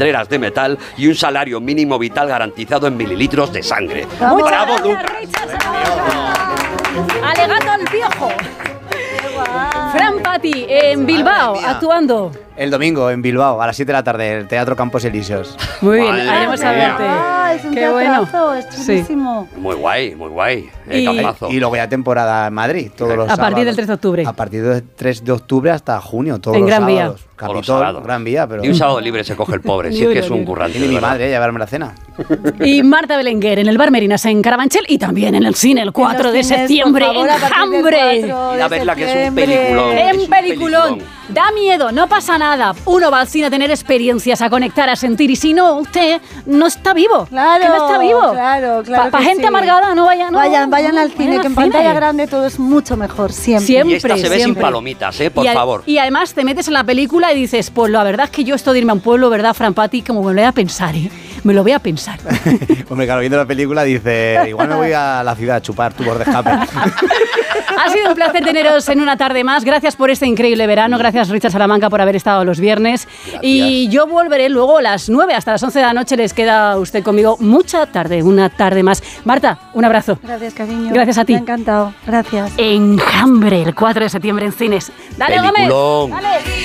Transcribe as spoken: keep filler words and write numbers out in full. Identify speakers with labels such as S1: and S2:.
S1: cilinderas de metal y un salario mínimo vital garantizado en mililitros de sangre.
S2: Muchas
S1: ¡Bravo,
S2: gracias,
S1: Lucas!
S2: Richard Salamanca. Alegato al piojo. Fran Pati, en Bilbao, actuando.
S3: El domingo en Bilbao, a las siete de la tarde, el Teatro Campos Elíseos.
S2: Muy bien,
S1: Madre
S2: haremos a
S1: mía.
S2: verte.
S4: Ah, es un
S2: Qué bueno.
S4: teatrazo, es chulísimo.
S1: Muy guay, muy guay. Eh,
S2: Y-
S1: campazo.
S3: Y luego ya temporada en Madrid, todos los
S2: A partir
S3: sábados.
S2: del tres de octubre.
S3: A partir del tres de octubre hasta junio, todos
S2: En
S3: los
S2: Gran Vía.
S3: sábados.
S1: Todos los
S3: Capitol,
S1: sábados.
S3: Gran Vía, pero...
S1: Y un sábado libre se coge el pobre, si
S2: Ni
S1: es que
S2: uno,
S1: es
S2: ni
S1: un
S2: uno.
S1: currante.
S3: Tiene
S1: de
S3: mi
S1: verdad.
S3: madre a llevarme la cena.
S2: Y Marta Belenguer en el Bar Merinas en Carabanchel y también en el cine el cuatro
S4: En
S2: de
S4: los cines,
S2: septiembre
S4: por favor,
S2: en
S4: a partir del
S2: Jambre.
S4: cuatro
S1: Ir a
S4: de
S1: verla, que es un
S4: septiembre.
S1: peliculón. Es
S2: En
S1: un
S2: peliculón.
S1: peliculón.
S2: Da miedo, no pasa nada. Uno va al cine a tener experiencias, a conectar, a sentir. Y si no, usted no está vivo.
S4: Claro,
S2: que no está vivo.
S4: claro, claro
S2: Para
S4: que
S2: gente
S4: sí.
S2: amargada, no vayan. No,
S4: Vayan, vayan
S2: no,
S4: al cine, que en
S2: al
S4: pantalla
S2: cine.
S4: grande todo es mucho mejor, siempre.
S2: Siempre.
S1: Y esta se ve sin
S2: siempre.
S1: palomitas, ¿eh? Por
S2: y a-
S1: favor.
S2: Y además te metes en la película y dices, pues la verdad es que yo esto de irme a un pueblo, ¿verdad, Fran Pati? Como me lo voy a pensar, ¿eh? Me lo voy a pensar.
S3: Hombre, claro, viendo la película dice, igual me voy a la ciudad a chupar tubos de escape.
S2: Ha sido un placer teneros en una tarde más. Gracias por este increíble verano. Gracias, Richard Salamanca, por haber estado los viernes. Y yo volveré luego a las nueve hasta las once de la noche. Les queda usted conmigo mucha tarde, una tarde más. Marta, un abrazo.
S4: Gracias, cariño.
S2: Gracias a ti.
S4: Me ha encantado. Gracias.
S2: Enjambre, el cuatro de septiembre en cines. Dale, Gómez.
S1: Peliculón.
S2: Dale.